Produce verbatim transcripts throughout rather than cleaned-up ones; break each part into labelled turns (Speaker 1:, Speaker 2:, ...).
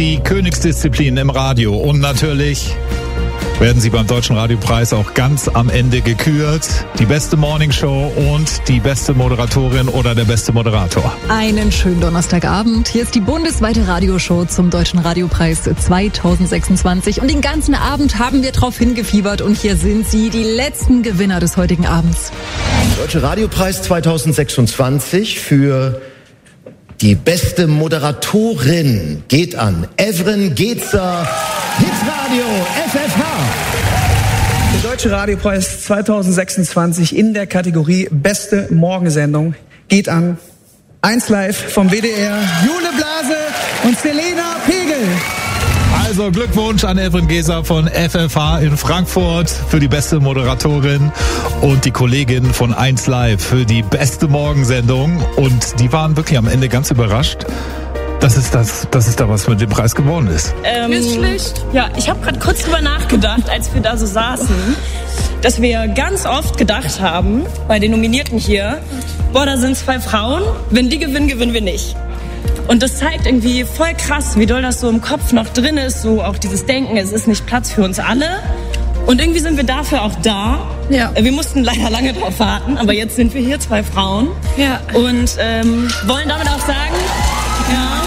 Speaker 1: Die Königsdisziplin im Radio. Und natürlich werden sie beim Deutschen Radiopreis auch ganz am Ende gekürt. Die beste Morningshow und die beste Moderatorin oder der beste Moderator.
Speaker 2: Einen schönen Donnerstagabend. Hier ist die bundesweite Radioshow zum Deutschen Radiopreis zwanzig sechsundzwanzig. Und den ganzen Abend haben wir drauf hingefiebert. Und hier sind sie, die letzten Gewinner des heutigen Abends.
Speaker 3: Deutsche Radiopreis zwanzig sechsundzwanzig für die beste Moderatorin geht an Evren Gezer, Hitradio F F H.
Speaker 4: Der Deutsche Radiopreis zwanzig sechsundzwanzig in der Kategorie Beste Morgensendung geht an eins Live vom W D R, Jule Blase und Selena Pegel.
Speaker 1: Also Glückwunsch an Evren Gezer von F F H in Frankfurt für die beste Moderatorin und die Kollegin von eins Live für die beste Morgensendung. Und die waren wirklich am Ende ganz überrascht, dass es, das, dass es da was mit dem Preis geworden ist.
Speaker 5: Ähm,
Speaker 2: Nicht schlecht.
Speaker 5: Ja, ich habe gerade kurz drüber nachgedacht, als wir da so saßen, dass wir ganz oft gedacht haben, bei den Nominierten hier, boah, da sind zwei Frauen, wenn die gewinnen, gewinnen wir nicht. Und das zeigt irgendwie voll krass, wie doll das so im Kopf noch drin ist, so auch dieses Denken, es ist nicht Platz für uns alle. Und irgendwie sind wir dafür auch da.
Speaker 2: Ja.
Speaker 5: Wir mussten leider lange drauf warten, aber jetzt sind wir hier, zwei Frauen.
Speaker 2: Ja.
Speaker 5: Und ähm, wollen damit auch sagen, ja,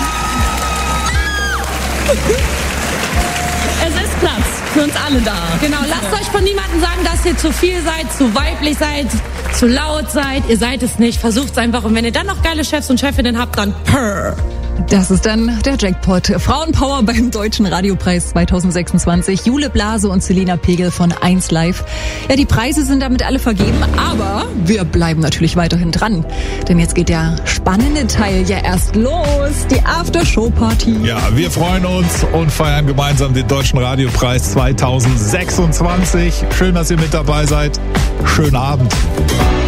Speaker 5: es ist Platz für uns alle da.
Speaker 6: Genau, lasst euch von niemandem sagen, dass ihr zu viel seid, zu weiblich seid, zu laut seid. Ihr seid es nicht. Versucht es einfach. Und wenn ihr dann noch geile Chefs und Chefinnen habt, dann purr.
Speaker 2: Das ist dann der Jackpot. Frauenpower beim Deutschen Radiopreis zwanzig sechsundzwanzig. Jule Blase und Selena Pegel von eins Live. Ja, die Preise sind damit alle vergeben, aber wir bleiben natürlich weiterhin dran. Denn jetzt geht der spannende Teil ja erst los. Die After-Show-Party.
Speaker 1: Ja, wir freuen uns und feiern gemeinsam den Deutschen Radiopreis zwanzig sechsundzwanzig. Schön, dass ihr mit dabei seid. Schönen Abend.